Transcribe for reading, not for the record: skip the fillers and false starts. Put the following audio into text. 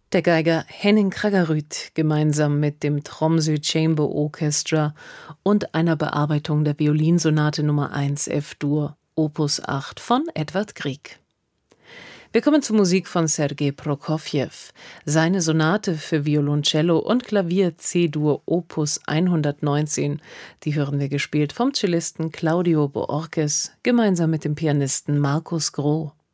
Der Geiger Henning Kraggerud gemeinsam mit dem Tromsø Chamber Orchestra und einer Bearbeitung der Violinsonate Nummer 1 F-Dur, Opus 8 von Edvard Grieg. Wir kommen zur Musik von Sergei Prokofjew. Seine Sonate für Violoncello und Klavier C-Dur Opus 119, die hören wir gespielt vom Cellisten Claudio Boorkes gemeinsam mit dem Pianisten Markus Groh.